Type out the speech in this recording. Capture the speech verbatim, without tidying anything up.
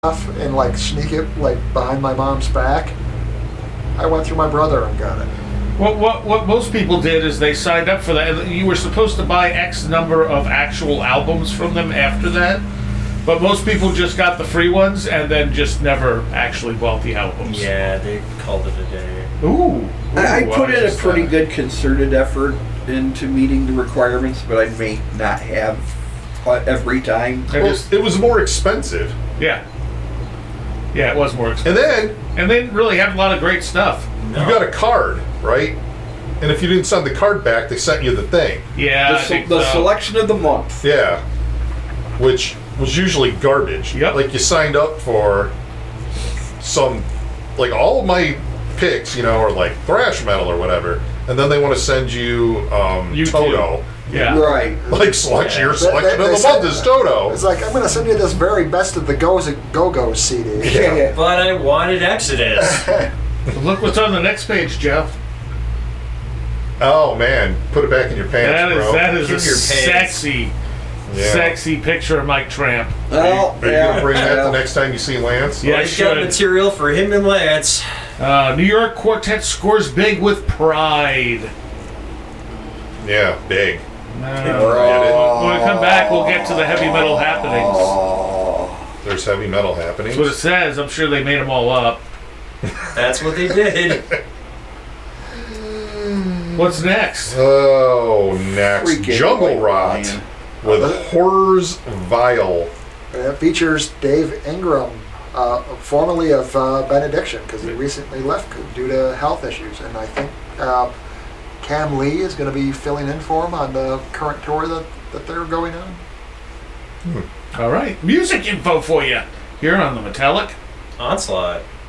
and like sneak it like behind my mom's back. I went through my brother and got it. Well, what what most people did is they signed up for that. You were supposed to buy X number of actual albums from them after that, but most people just got the free ones and then just never actually bought the albums. Yeah, they called it a day. Ooh. Ooh I, I put in a just, pretty uh, good concerted effort into meeting the requirements, but I may not have uh, every time. I Well, just, it was more expensive. yeah. Yeah, it was more expensive. And then And they didn't really have a lot of great stuff. No. you got a card, right? And if you didn't send the card back, they sent you the thing. Yeah, The, I se- think the so. selection of the month. Yeah. Which was usually garbage. Yep. Like you signed up for some, like all of my picks, you know, are like thrash metal or whatever. And then they want to send you um, U two. Toto. Yeah. Right. Like selection, your They- selection they- of they the said- month is Toto. It's like, I'm going to send you this very best of the Go's Go-Go's C D. Yeah. But I wanted Exodus. Look what's on the next page, Jeff. Oh man, put it back in your pants, That is bro. that is Keep a your pants. sexy, Yeah. sexy picture of Mike Tramp. Well, Are you yeah, gonna bring that yeah. the next time you see Lance? Yeah, I He's got should. material for him and Lance. Uh, New York Quartet scores big with Pride. Yeah, big. Uh, when we come back, we'll get to the heavy metal happenings. Oh. There's heavy metal happening. That's what it says. I'm sure they made them all up. That's what they did. What's next? Oh, next Freaking Jungle White Rot Lion. with Horrors Vile. It features Dave Ingram, uh, formerly of uh, Benediction, because he recently left due to health issues. And I think uh, Cam Lee is going to be filling in for him on the current tour that, that they're going on. All right, music info for you here on the Metallic Onslaught.